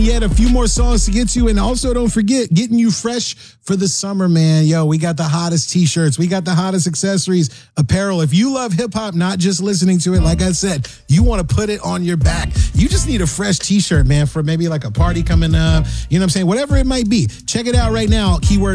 Yet a few more songs to get to, and also don't forget getting you fresh for the summer, man. Yo, we got the hottest t-shirts, we got the hottest accessories, apparel. If you love hip-hop, not just listening to it, like I said, you want to put it on your back. You just need a fresh t-shirt, man, for maybe like a party coming up, you know what I'm saying, whatever it might be. Check it out right now, keyword